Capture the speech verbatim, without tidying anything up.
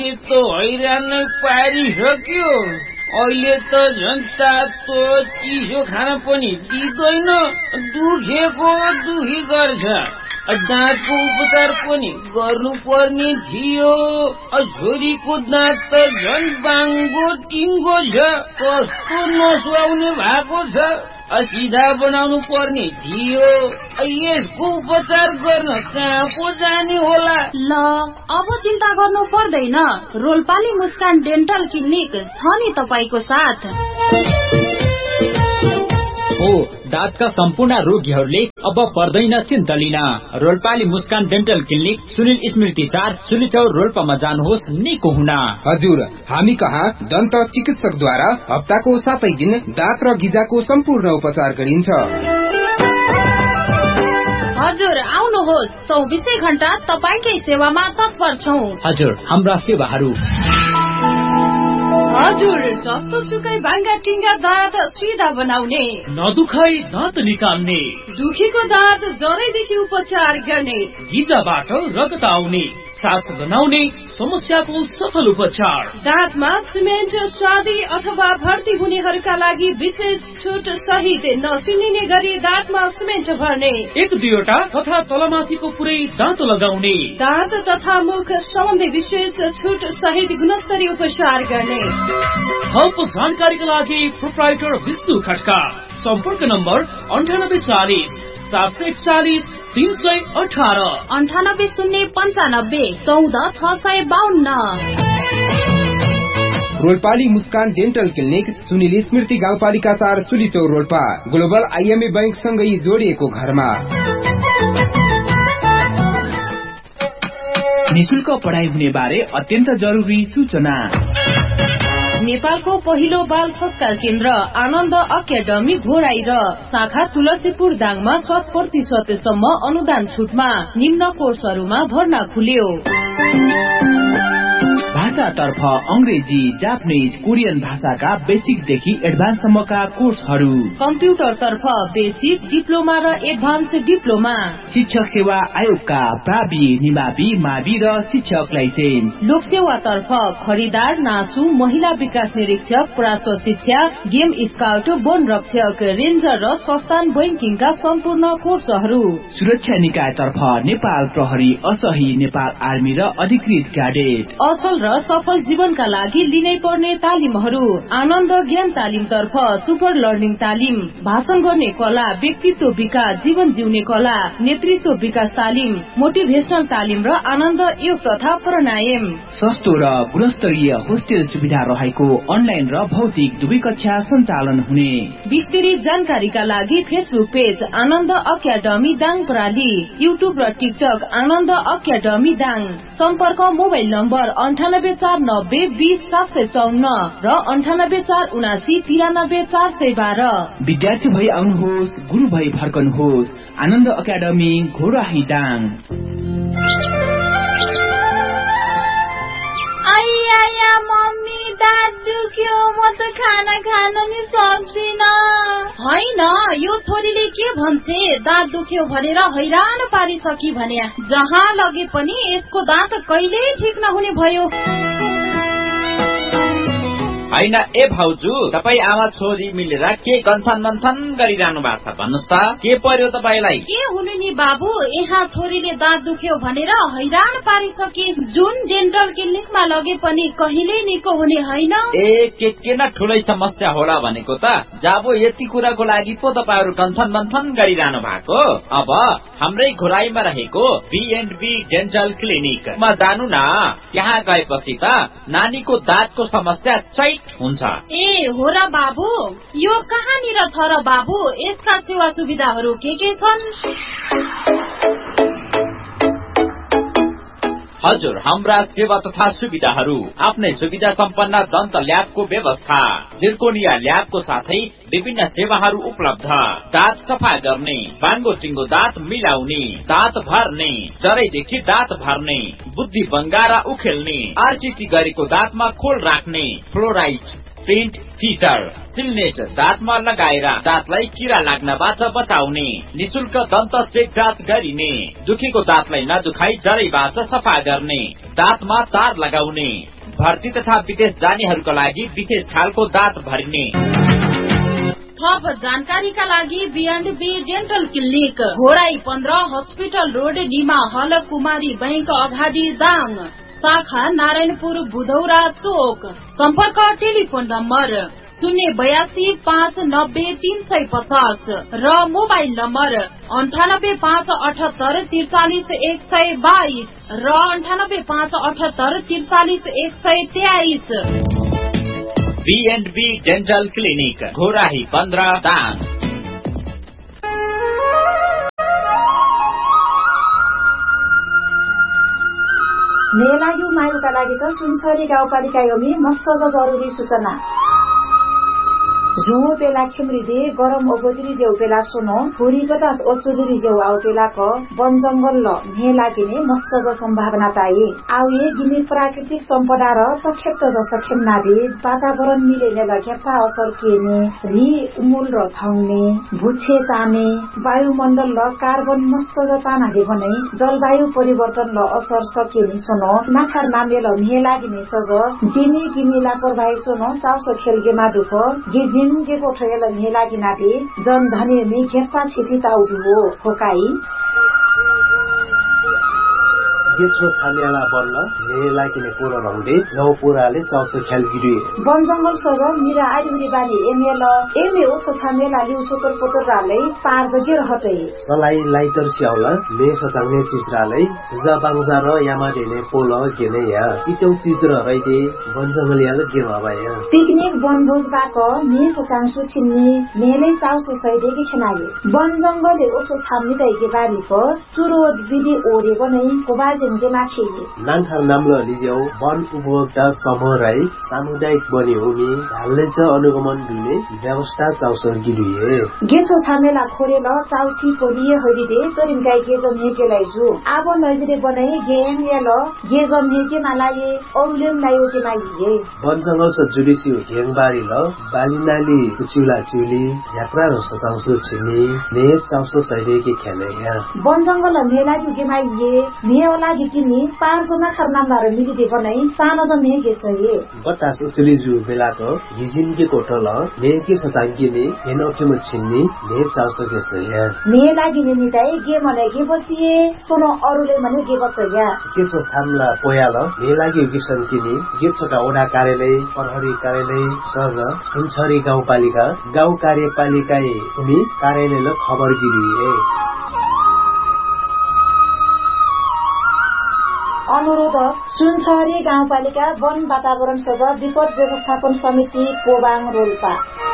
त हैरान नै पारिसक्यो। अहिले त झन् तातो चिसो खान पनि दिँदैन, दुखेको दुखी गर्छ। दाँतको उपचार पनि गर्नु पर्ने थियो। छोरीको दाँत त झन् बाङ्गो टिङ्गो छ, कस्तो नसुहाउने भएको छ। सिधा बनाउनु पर्ने थियो। यसको उपचार गर्न कहाँ पो जाने होला? ल अब चिन्ता गर्नु पर्दैन, रोल्पाली मुस्कान डेन्टल क्लिनिक छ नि तपाईको साथ। हो दाँतका सम्पूर्ण रोगीहरूले अब पर्दैन चिन्ता लिन। रोल्पाली मुस्कान डेन्टल क्लिनिक सुनिल स्मृति चार सुलिचौर रोल्पामा जानुहोस् निको हुन। हजुर, हामी कहाँ दन्त चिकित्सकद्वारा हप्ताको सातै दिन दाँत र गिजाको सम्पूर्ण उपचार गरिन्छ। हजुर आउनुहोस्, चौबिसै घण्टा तपाईकै सेवामा तत्पर छौं। हजुर, हाम्रा सेवाहरू हजुर जस्तो सुकै भाङ्गा टिङ्गा दाँत सिधा बनाउने, नदुखाई दाँत निकाल्ने, दुखीको दाँत जरैदेखि उपचार गर्ने, गिजाबाट रगत आउने, सास बनाउने समस्याको सफल उपचार, दाँतमा सिमेन्ट स्वादी अथवा भर्ती हुनेहरूका लागि विशेष छुट सहित नसिनिने गरी दाँतमा सिमेन्ट भर्ने, एक दुईवटा तथा तलमाथिको पुरै दाँत लगाउने, दाँत तथा मुख सम्बन्धी विशेष छुट सहित गुणस्तरीय उपचार गर्ने। थप जानकारीका लागि प्रोप्राइटर विष्णु खड्का, सम्पर्क नम्बर अन्ठानब्बे चालिस सात सय एकचालिस तीन सय अठारह, अन्ठानब्बे शून्य पन्चानब्बे चौध छ सय बाहन्न। रोल्पाली मुस्कान डेन्टल क्लिनिक सुनिल स्मृति गाउँपालिका चार सुलिचौर रोल्पा, ग्लोबल आइएमए बैंक सँगै जोडिएको घरमा। निशुल्क पढाइ हुने बारे अत्यन्त जरुरी सूचना। नेपालको पहिलो बाल संस्कार केन्द्र आनन्द अकादमी घोराई र शाखा तुलसीपुर दाङमा शत प्रतिशतसम्म अनुदान छुटमा निम्न कोर्सहरूमा भर्ना खुल्यो। भाषातर्फ अंग्रेजी, जापानिज, कोरियन भाषाका बेसिकदेखि एडभान्ससम्मका कोर्सहरू, कम्प्युटरतर्फ बेसिक, डिप्लोमा र एडभान्स डिप्लोमा, शिक्षक सेवा आयोगका प्रावि, निमावि, मावि र शिक्षक लाइसेन्स, लोकसेवातर्फ खरिदार, नासु, महिला विकास निरीक्षक, प्राश्व शिक्षा, गेम स्काउट, वन रक्षक, रेन्जर र संस्थान बैंकिङका सम्पूर्ण कोर्सहरू, सुरक्षा निकायतर्फ नेपाल प्रहरी, असही, नेपाल आर्मी र अधिकृत क्याडेट, असल र सफल जीवनका लागि लिनै पर्ने तालिमहरू, आनन्द ज्ञान तालिम तर्फ सुपर लर्निङ तालिम, भाषण गर्ने कला, व्यक्तित्व विकास, जीवन जिउने कला, नेतृत्व विकास तालिम, मोटिभेशनल तालिम र आनन्द योग तथा प्राणायाम। सस्तो र गुणस्तरीय होस्टेल सुविधा रहेको अनलाइन र भौतिक दुवै कक्षा सञ्चालन हुने। विस्तृत जानकारीका लागि फेसबुक पेज आनन्द अकादमी दाङ प्रणाली, युट्युब र टिकटक आनन्द अकादमी दाङ। सम्पर्क मोबाइल नम्बर अन्ठानब्बे चार नब्बे बीस सात सय चौन्न र अन्ठानब्बे चार उनासी तिरानब्बे चार सय बाह्र। विद्यार्थी भई आउनुहोस्, गुरु भई फर्कनुहोस्। आनन्द अकादमी घोराही दाङ। आइया मम्मी दाँत दुख्यो, म त खाना खान नि सक्दिन। होइन यो छोरीले के भन्छे, दाँत दुख्यो भनेर हैरान पारिसकी भने जहाँ लगे पनि यसको दाँत कहिल्यै ठिक नहुने भयो। होइन ए भाउजू, तपाई आमा छोरी मिलेर के गन्थन मन्थन गरिरहनु भएको छ भन्नुस् त, के पर्यो तपाईलाई? के हुनु नि बाबु, यहाँ छोरीले दाँत दुख्यो भनेर हैरान पारिसके, जुन डेन्टल क्लिनिकमा लगे पनि कहिले निको हुने होइन। ए के के न ठुलै समस्या होला भनेको त, जाबो यति कुराको लागि पो तपाईहरु गन्थन मन्थन गरिरहनु भएको। अब हाम्रै घोराईमा रहेको बीएन्डबी डेन्टल क्लिनिकमा जानु न, त्यहाँ गएपछि त नानीको दाँतको समस्या चैत हुन्छ। ए हो र बाबु, यो कहाँनिर छ र बाबु, यसका सेवा सुविधाहरू के के छन्? हजुर, हाम्रा सेवा तथा सुविधाहरू आफ्नै सुविधा सम्पन्न दन्त ल्याबको व्यवस्था, जिर्कोनिया ल्याबको साथै विभिन्न सेवाहरू उपलब्ध, दाँत सफा गर्ने, बाङ्गो टिङ्गो दाँत मिलाउने, दाँत भर्ने, जरैदेखि दाँत भर्ने, बुद्धि बङ्गारा उखेल्ने, आरसिटी गरेको दाँतमा खोल राख्ने, फ्लोराइड प्रिन्ट फिचर सिलनेट दाँतमा लगाएर दाँतलाई किरा लाग्नबाट बचाउने, निशुल्क दन्त चेक जाँच गरिने, दुखेको दाँतलाई नदुखाई जरैबाट सफा गर्ने, दाँतमा तार लगाउने, भर्ती तथा विदेश जानेहरूका लागि विशेष खालको दाँत भरिने। थप जानकारीका लागि बीएनबी डेन्टल क्लिनिक, घोराई पन्ध्र, हस्पिटल रोड, निमा हल, कुमारी बैंक अगाडि दाङ, शाखा नारायणपुर बुधौरा चोक। सम्पर्क टेलिफोन नम्बर शून्य बयासी पाँच नब्बे तीन सय पचास र मोबाइल नम्बर अन्ठानब्बे पाँच अठहत्तर त्रिचालिस एक सय बाइस र अन्ठानब्बे पाँच अठहत्तर त्रिचालिस एक सय तेइस। बीएनबी डेन्टल क्लिनिक, घोराही पन्ध्र, दाङ। मेलायु मायुका लागि त सुनसरी गाउँपालिका योमी मस्त जरुरी सूचना। झुङो पेला खिमरिदे गरम ओगोदरी जेउ पेला सुनो हुरी बतास ओचुदुरी जेउ आउ पेला क वन जंगल ल मे लागिने मस्त ज सम्भावना ताई आउए गिने प्राकृतिक सम्पदा र तखेप्त ज सखेन्ना दे वातावरण मिलेने ल घेप्पा असर केने रि उमुल र थाउने भुछे ताने वायुमण्डल ल कार्बन मस्त ज ताना दे भने जलवायु परिवर्तन ल असर सकेनी सुनो नाखार नामे ल मे लागिने सज जिनी गिनी लापरवाही सुनो चाउसो खेलगेमा दुख गिज के कोठेल मेला गिनाटे जन धने में घेप्पा छिति ताउदु हो होकाई गेछो छामेला बन्न मेला किने पुरा रंगले गाउँ पुराले चाउसो ख्याल गिरी वन जंगल सज मिरा आइरी बानी एमेल एमे ओसो छामेला लिउ सोतर पोतर राले पार जगे रहटे सलाई लाइटर स्याउला मे सचाउने चिजराले जाबाङजा र यामा देने पोल गेने या इतौ चिज र रैदे वन जंगल याले के भबाया पिकनिक वनभोज बाक मे सचाङसु छिन्नी मेले चाउसो सैदे के खनाले वन जंगल ओसो छाम्नी दैके बारी प चुरो विधि ओरे बनै कोबा नानथार नाम्लो लिज्यौ वन उपभोक्ता समूह राई सामुदायिक बनी हुने ढाल्ले च अनुगमन दिने व्यवस्था चाउसर गिरिए गेछो छामेला खोरेल चाउसी कोरिए हरिदे तरिम गाई गेजम हेकेलाई जु आब नजिरे बनाई गेम याल गेजम हेके मालाये औलेम लायो के माइए वन जंगल स जुडिसी हेङबारी ल बालिनाली कुचिला चुली यात्रा र सताउसो छिनी ने चाउसो सैले के खेले या वन जंगल मेला के माइए मेला किन्नी पाँच जना खरनामदार मिलिदे बनाई सानो जन ने गेसए बतास उचली जु बेलाको हिजिन के कोठल ने के सतांगिने हेनोखे म छिन्नी ने चाउसो गेसए ने लागिने निताई गे मले गे बचिए सोनो अरुले मने गे बचया के छ छामला पोयाल ने लागि किसन किनी गे छोटा ओडा कार्यालय प्रहरी कार्यालय सज सुनसरी गाउँपालिका गाउँ कार्यपालिका उनी कार्यालय ल खबर गिरिए अनुरोध सुनसरी गाउँपालिका वन वातावरण सजा विपद व्यवस्थापन समिति पोबाङ रोल्पा।